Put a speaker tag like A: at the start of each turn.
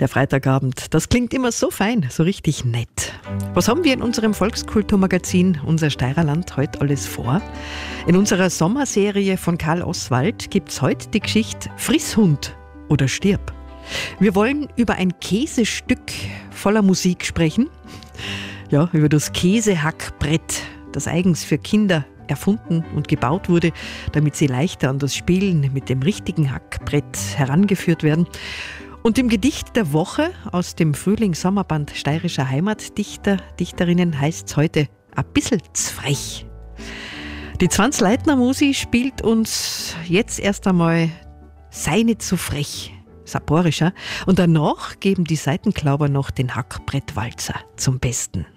A: Der Freitagabend, das klingt immer so fein, so richtig nett. Was haben wir in unserem Volkskulturmagazin Unser Steirerland heute alles vor? In unserer Sommerserie von Karl Oswald gibt's heute die Geschichte Frisshund oder Stirb. Wir wollen über ein Käsestück voller Musik sprechen. Ja, über das Käsehackbrett, das eigens für Kinder erfunden und gebaut wurde, damit sie leichter an das Spielen mit dem richtigen Hackbrett herangeführt werden. Und im Gedicht der Woche aus dem Frühlings-Sommerband steirischer Heimatdichter, Dichterinnen heißt es heute ein bisschen frech. Die Zwanz-Leitner-Musi spielt uns jetzt erst einmal Sei nicht so frech, saporischer. Und danach geben die Seitenklauber noch den Hackbrettwalzer zum Besten.